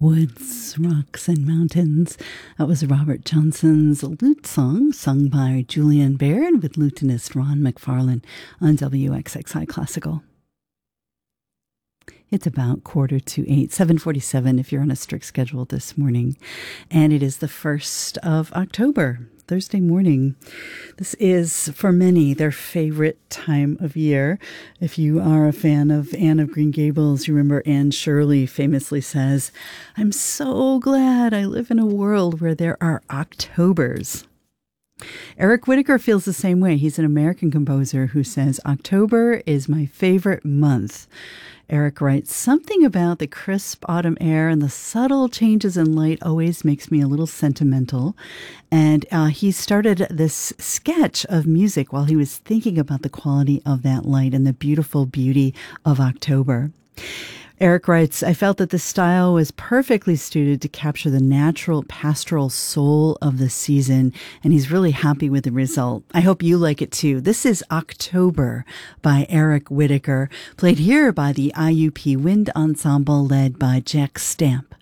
Woods, Rocks, and Mountains. That was Robert Johnson's lute song, sung by Julian Baird with lutenist Ron McFarlane on WXXI Classical. It's about 7:45, 7:47 if you're on a strict schedule this morning. And it is the 1st of October, Thursday morning. This is, for many, their favorite time of year. If you are a fan of Anne of Green Gables, you remember Anne Shirley famously says, "I'm so glad I live in a world where there are Octobers." Eric Whitacre feels the same way. He's an American composer who says, "October is my favorite month." Eric writes, "Something about the crisp autumn air and the subtle changes in light always makes me a little sentimental." And he started this sketch of music while he was thinking about the quality of that light and the beautiful beauty of October. Eric writes, "I felt that the style was perfectly suited to capture the natural pastoral soul of the season," and he's really happy with the result. I hope you like it too. This is October by Eric Whitacre, played here by the IUP Wind Ensemble led by Jack Stamp.